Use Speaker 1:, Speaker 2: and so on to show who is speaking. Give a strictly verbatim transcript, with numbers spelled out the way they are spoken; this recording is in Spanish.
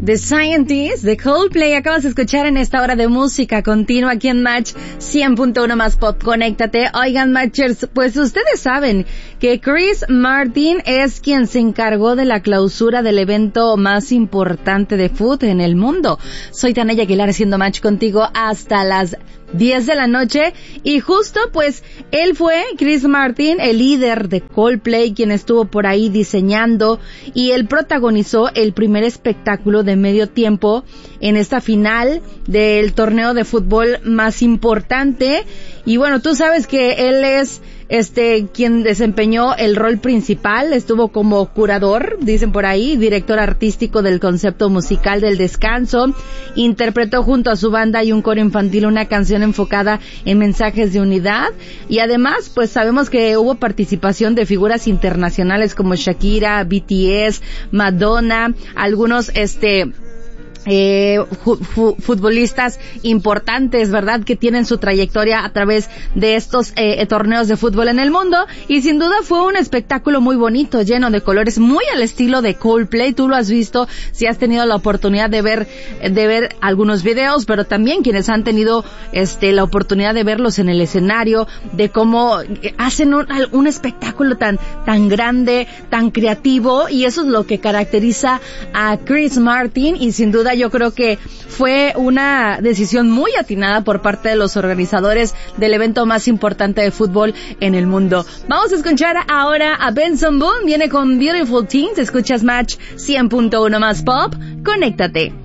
Speaker 1: The Scientist de Coldplay. Acabas de escuchar en esta hora de música continua aquí en Match cien punto uno más Pop. Conéctate. Oigan, Matchers, pues ustedes saben que Chris Martin es quien se encargó de la clausura del evento más importante de fútbol en el mundo. Soy Tania Aguilar haciendo Match contigo hasta las diez de la noche, y justo pues él fue, Chris Martin, el líder de Coldplay, quien estuvo por ahí diseñando, y él protagonizó el primer espectáculo de medio tiempo en esta final del torneo de fútbol más importante. Y bueno, tú sabes que él es este quien desempeñó el rol principal, estuvo como curador, dicen por ahí, director artístico del concepto musical del descanso, interpretó junto a su banda y un coro infantil una canción enfocada en mensajes de unidad, y además pues sabemos que hubo participación de figuras internacionales como Shakira, B T S, Madonna, algunos este Eh, fu- fu- futbolistas importantes, ¿verdad?, que tienen su trayectoria a través de estos eh, torneos de fútbol en el mundo, y sin duda fue un espectáculo muy bonito, lleno de colores, muy al estilo de Coldplay. Tú lo has visto si has tenido la oportunidad de ver de ver algunos videos, pero también quienes han tenido este la oportunidad de verlos en el escenario, de cómo hacen un, un espectáculo tan tan grande, tan creativo, y eso es lo que caracteriza a Chris Martin, y sin duda yo creo que fue una decisión muy atinada por parte de los organizadores del evento más importante de fútbol en el mundo. Vamos a escuchar ahora a Benson Boone, viene con Beautiful Things. Escuchas Match cien punto uno más Pop. Conéctate.